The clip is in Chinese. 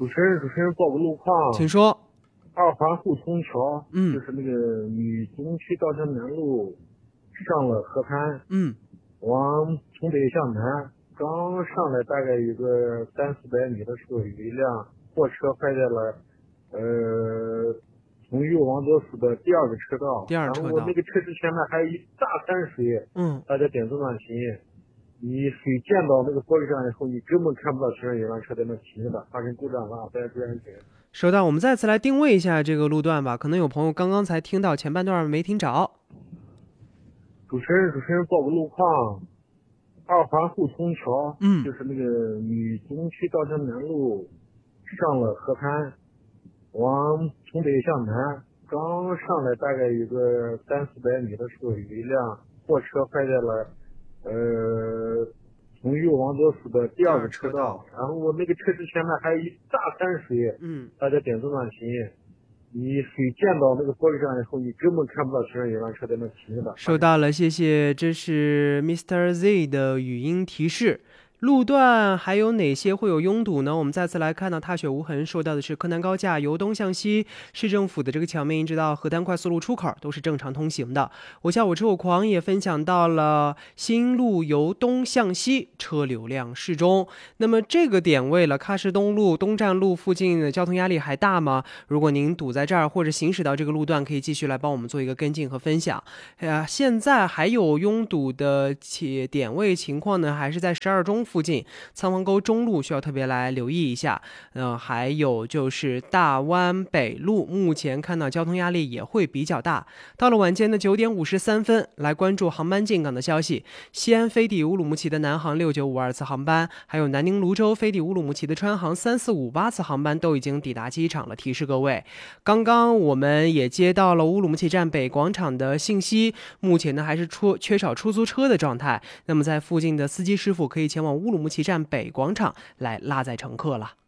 主持人报个路况。 请说。 二环互通桥， 嗯就是那个女东区稻城南路上了河滩，从北向南，刚上来大概有个300-400米的时候，有一辆货车坏在了，从右往左驶的第二个车道，然后我那个车子前面还有一大滩水，大家点灯乱停。你水溅到那个玻璃上以后，你根本看不到前面有辆车在那停着的，发生故障了，大家注意安全。 收到，我们再次来定位一下这个路段吧，可能有朋友刚刚才听到前半段没听着。 主持人报个路况。二环互通桥，就是那个女东区稻城南路上了河滩，从北向南，刚上来大概有个300-400米的时候，有一辆货车坏在了，从右往左驶的第二个车道，然后我那个车子前面还有一大滩水，大家点灯乱停。你水溅到那个玻璃上以后，你根本看不到前面有辆车在那停着的。 收到了，谢谢。这是 Mr. Z 的语音提示。路段还有哪些会有拥堵呢？我们再次来看到踏雪无痕，说到的是柯南高架由东向西，市政府的这个桥面一直到河滩快速路出口都是正常通行的。我下午车我狂也分享到了新路由东向西，车流量适中。那么这个点位了，喀什东路、东站路附近的交通压力还大吗？如果您堵在这儿或者行驶到这个路段，可以继续来帮我们做一个跟进和分享。现在还有拥堵的点位情况呢，还是在12中附近仓房沟中路需要特别来留意一下。还有就是大湾北路，目前看到交通压力也会比较大。到了晚间的9点53分，来关注航班进港的消息。西安飞抵乌鲁木齐的南航6952次航班，还有南宁泸州飞抵乌鲁木齐的川航3458次航班都已经抵达机场了，提示各位。刚刚我们也接到了乌鲁木齐站北广场的信息，目前呢还是缺少出租车的状态，那么在附近的司机师傅可以前往乌鲁木齐站北广场来拉载乘客了。